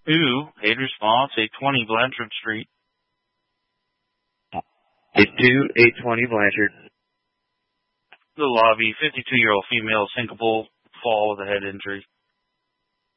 Who? Aid response, 820 Blanchard Street. 820 Blanchard. The lobby, 52-year-old female, syncopal fall with a head injury.